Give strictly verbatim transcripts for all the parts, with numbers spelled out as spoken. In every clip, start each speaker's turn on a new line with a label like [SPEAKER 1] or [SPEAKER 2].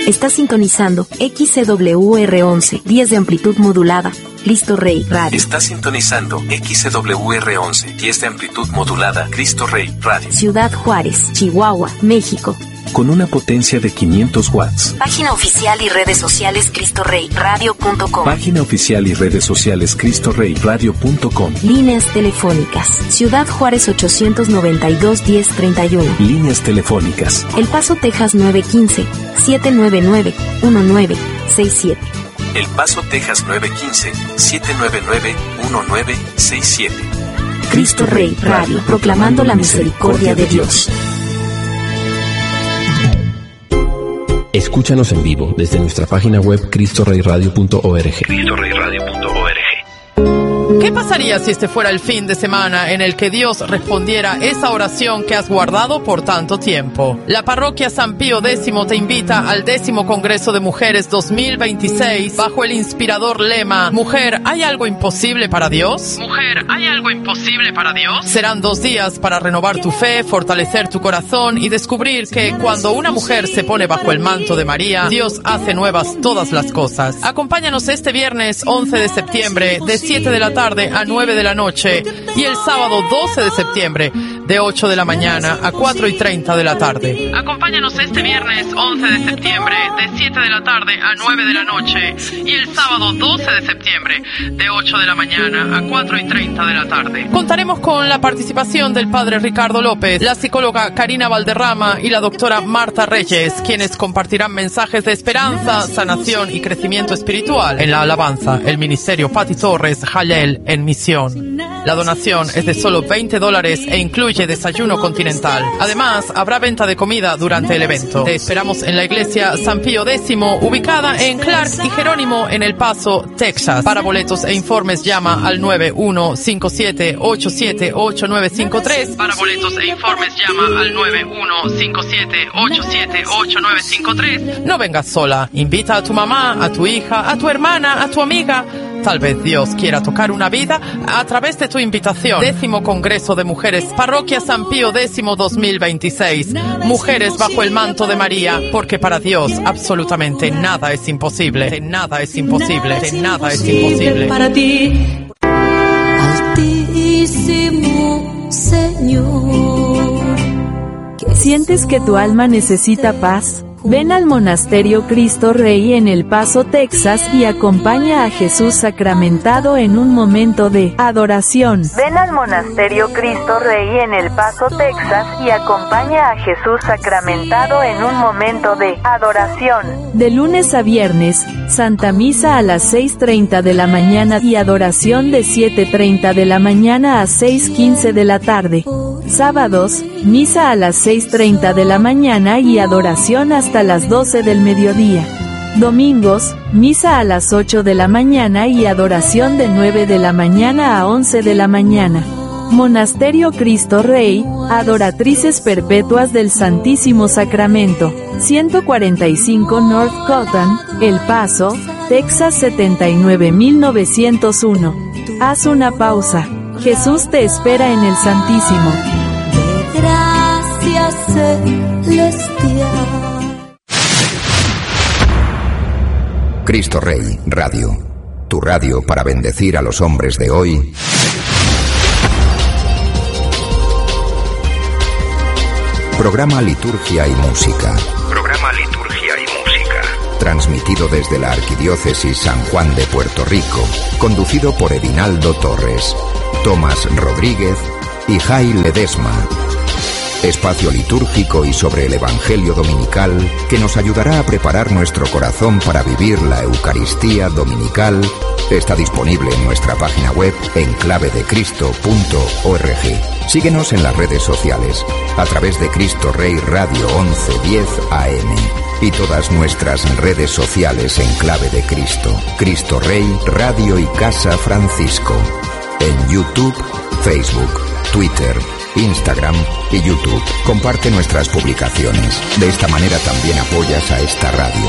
[SPEAKER 1] Está sintonizando X C W R once, diez de amplitud modulada, Cristo Rey Radio.
[SPEAKER 2] Está sintonizando X C W R once, diez de amplitud modulada, Cristo Rey Radio.
[SPEAKER 1] Ciudad Juárez, Chihuahua, México.
[SPEAKER 2] Con una potencia de quinientos watts.
[SPEAKER 1] Página oficial y redes sociales cristo rey radio punto com.
[SPEAKER 2] Página oficial y redes sociales cristo rey radio punto com.
[SPEAKER 1] Líneas telefónicas. Ciudad Juárez ochocientos noventa y dos, diez treinta y uno.
[SPEAKER 2] Líneas telefónicas.
[SPEAKER 1] El Paso, Texas nueve uno cinco, siete nueve nueve, uno nueve seis siete.
[SPEAKER 2] El Paso, Texas nueve uno cinco, siete nueve nueve, uno nueve seis siete.
[SPEAKER 1] Cristo Rey Radio, proclamando la misericordia de Dios.
[SPEAKER 3] Escúchanos en vivo desde nuestra página web cristo rey radio punto org.
[SPEAKER 2] cristo rey radio punto org.
[SPEAKER 4] ¿Qué pasaría si este fuera el fin de semana en el que Dios respondiera esa oración que has guardado por tanto tiempo? La parroquia San Pío X te invita al décimo Congreso de Mujeres dos mil veintiséis bajo el inspirador lema Mujer, ¿hay algo imposible para Dios? Mujer, ¿hay algo imposible para Dios? Serán dos días para renovar tu fe, fortalecer tu corazón y descubrir que cuando una mujer se pone bajo el manto de María, Dios hace nuevas todas las cosas. Acompáñanos este viernes once de septiembre de siete de la tarde a nueve de la noche y el sábado doce de septiembre de ocho de la mañana a cuatro y treinta de la tarde. Acompáñanos este viernes once de septiembre de siete de la tarde a nueve de la noche y el sábado doce de septiembre de ocho de la mañana a cuatro y treinta de la tarde. Contaremos con la participación del padre Ricardo López, la psicóloga Karina Valderrama y la doctora Marta Reyes, quienes compartirán mensajes de esperanza, sanación y crecimiento espiritual. En la alabanza, el ministerio Pati Torres Jalel en misión. La donación es de solo veinte dólares e incluye desayuno continental. Además, habrá venta de comida durante el evento. Te esperamos en la iglesia San Pío X, ubicada en Clark y Jerónimo en El Paso, Texas. Para boletos e informes llama al nueve uno cinco siete, ocho siete ocho nueve cinco tres. Para boletos e informes llama al nueve uno cinco siete, ocho siete ocho nueve cinco tres. No vengas sola. Invita a tu mamá, a tu hija, a tu hermana, a tu amiga. Tal vez Dios quiera tocar una vida a través de tu invitación. Décimo Congreso de Mujeres, Parroquia San Pío X dos mil veintiséis. Mujeres bajo el manto de María, porque para Dios absolutamente nada es imposible. De nada es imposible. De nada es imposible.
[SPEAKER 5] Para ti, Altísimo Señor.
[SPEAKER 6] ¿Sientes que tu alma necesita paz? Ven al Monasterio Cristo Rey en El Paso, Texas y acompaña a Jesús sacramentado en un momento de adoración. Ven al Monasterio Cristo Rey en El Paso, Texas y acompaña a Jesús sacramentado en un momento de adoración. De lunes a viernes, Santa Misa a las seis treinta de la mañana y adoración de siete treinta de la mañana a seis quince de la tarde. Sábados, misa a las seis treinta de la mañana y adoración hasta las doce del mediodía. Domingos, misa a las ocho de la mañana y adoración de nueve de la mañana a once de la mañana. Monasterio Cristo Rey, Adoratrices Perpetuas del Santísimo Sacramento, ciento cuarenta y cinco North Cotton, El Paso, Texas setenta y nueve mil novecientos uno. Haz una pausa. Jesús te espera en el Santísimo.
[SPEAKER 5] De gracia celestial.
[SPEAKER 7] Cristo Rey Radio, tu radio para bendecir a los hombres de hoy. Programa Liturgia y Música.
[SPEAKER 2] Programa Liturgia y Música.
[SPEAKER 7] Transmitido desde la Arquidiócesis San Juan de Puerto Rico. Conducido por Edinaldo Torres, Tomás Rodríguez y Jai Ledesma. Espacio litúrgico y sobre el Evangelio dominical que nos ayudará a preparar nuestro corazón para vivir la Eucaristía dominical. Está disponible en nuestra página web en clave de cristo punto org. Síguenos en las redes sociales a través de Cristo Rey Radio once diez A M y todas nuestras redes sociales en Clave de Cristo. Cristo Rey Radio y Casa Francisco. En YouTube, Facebook, Twitter, Instagram y YouTube. Comparte nuestras publicaciones. De esta manera también apoyas a esta radio.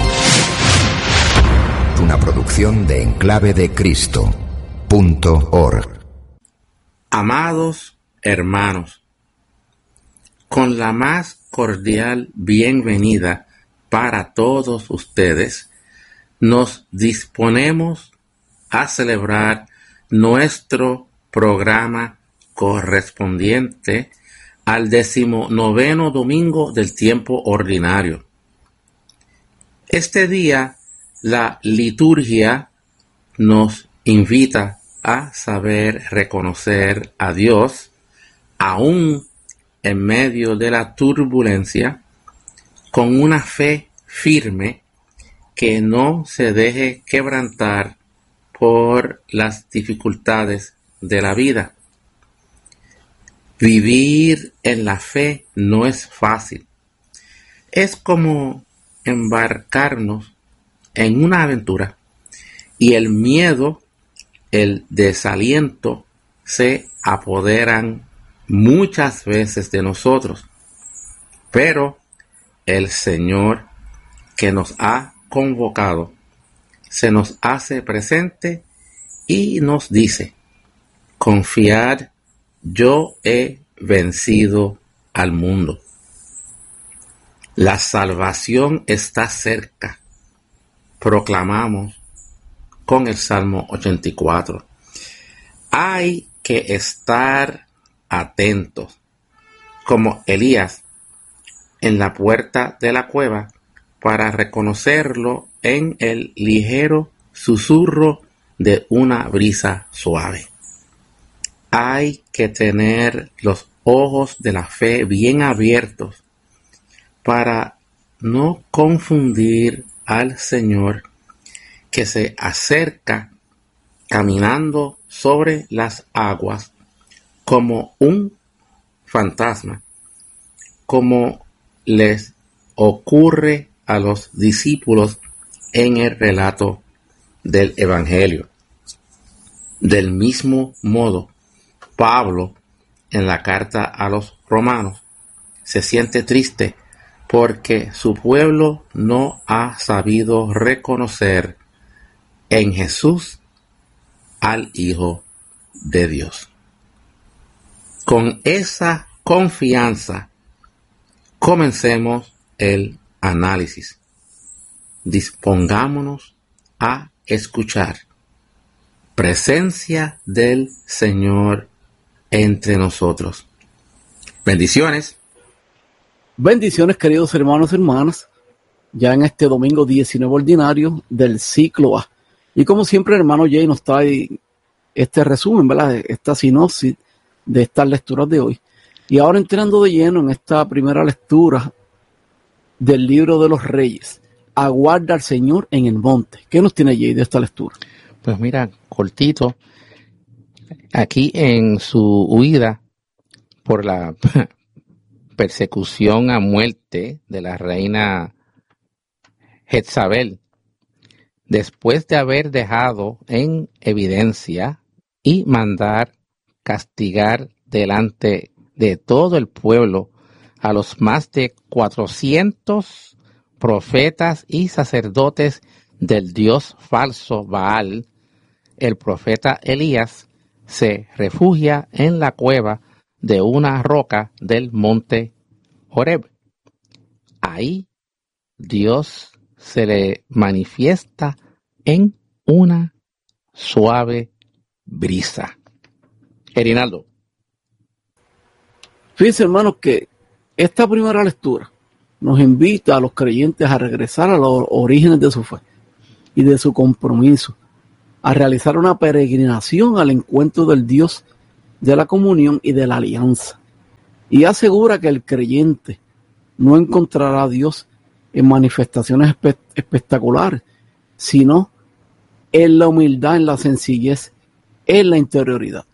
[SPEAKER 7] Una producción de enclave de cristo punto org.
[SPEAKER 8] Amados hermanos, con la más cordial bienvenida para todos ustedes, nos disponemos a celebrar nuestro programa correspondiente al decimonoveno domingo del tiempo ordinario. Este día, la liturgia nos invita a saber reconocer a Dios aún en medio de la turbulencia, con una fe firme que no se deje quebrantar por las dificultades de la vida. Vivir en la fe no es fácil. Es como embarcarnos en una aventura y el miedo, el desaliento se apoderan muchas veces de nosotros, pero el Señor que nos ha convocado se nos hace presente y nos dice: confiad, yo he vencido al mundo. La salvación está cerca, proclamamos con el Salmo ochenta y cuatro. Hay que estar atentos, como Elías en la puerta de la cueva, para reconocerlo en el ligero susurro de una brisa suave. Hay que tener los ojos de la fe bien abiertos para no confundir al Señor que se acerca caminando sobre las aguas como un fantasma, como les ocurre a los discípulos en el relato del Evangelio. Del mismo modo, Pablo, en la carta a los romanos, se siente triste porque su pueblo no ha sabido reconocer en Jesús al Hijo de Dios. Con esa confianza, comencemos el análisis. Dispongámonos a escuchar. Presencia del Señor entre nosotros. Bendiciones.
[SPEAKER 9] Bendiciones, queridos hermanos y hermanas, ya en este domingo diecinueve ordinario del ciclo A. Y como siempre, el hermano Jay nos trae este resumen, ¿verdad? Esta sinopsis de estas lecturas de hoy. Y ahora entrando de lleno en esta primera lectura del libro de los Reyes. Aguarda al Señor en el monte. ¿Qué nos tiene Jay de esta lectura?
[SPEAKER 10] Pues mira, cortito, aquí en su huida por la persecución a muerte de la reina Jezabel, después de haber dejado en evidencia y mandar castigar delante de todo el pueblo a los más de cuatrocientos profetas y sacerdotes del dios falso Baal, el profeta Elías se refugia en la cueva de una roca del monte Horeb. Ahí Dios se le manifiesta en una suave brisa. Erinaldo.
[SPEAKER 9] Fíjense, hermanos, que esta primera lectura nos invita a los creyentes a regresar a los orígenes de su fe y de su compromiso, a realizar una peregrinación al encuentro del Dios de la comunión y de la alianza. Y asegura que el creyente no encontrará a Dios en manifestaciones espe- espectaculares, sino en la humildad, en la sencillez, en la interioridad.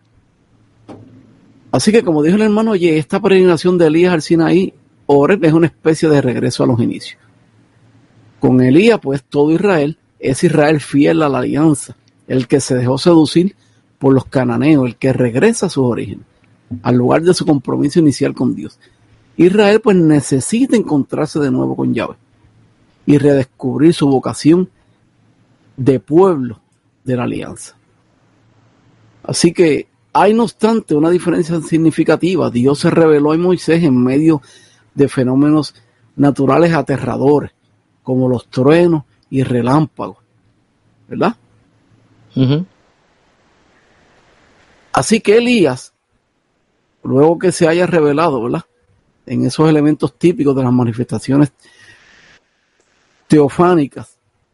[SPEAKER 9] Así que, como dijo el hermano Ye, esta peregrinación de Elías al Sinaí, Horeb, es una especie de regreso a los inicios. Con Elías, pues, todo Israel es Israel fiel a la alianza, el que se dejó seducir por los cananeos, el que regresa a sus orígenes, al lugar de su compromiso inicial con Dios. Israel, pues, necesita encontrarse de nuevo con Yahweh y redescubrir su vocación de pueblo de la alianza. Así que hay, no obstante, una diferencia significativa. Dios se reveló a Moisés en medio de fenómenos naturales aterradores, como los truenos y relámpagos, ¿verdad?
[SPEAKER 10] Uh-huh.
[SPEAKER 9] Así que Elías, luego que se haya revelado, ¿verdad?, en esos elementos típicos de las manifestaciones teofánicas,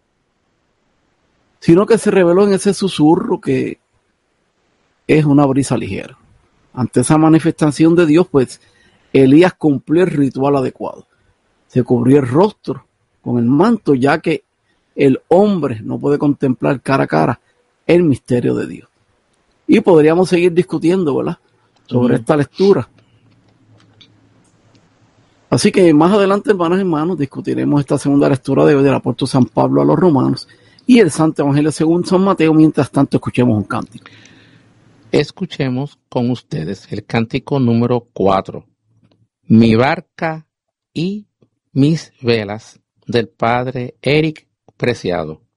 [SPEAKER 9] sino que se reveló en ese susurro que es una brisa ligera. Ante esa manifestación de Dios, pues Elías cumplió el ritual adecuado. Se cubrió el rostro con el manto, ya que el hombre no puede contemplar cara a cara el misterio de Dios. Y podríamos seguir discutiendo, ¿verdad?, sobre uh-huh. esta lectura. Así que más adelante, hermanos y hermanos, discutiremos esta segunda lectura de hoy del apóstol San Pablo a los Romanos y el Santo Evangelio según San Mateo. Mientras tanto, escuchemos un cántico.
[SPEAKER 10] Escuchemos con ustedes el cántico número cuatro. Mi barca y mis velas, del padre Eric Preciado.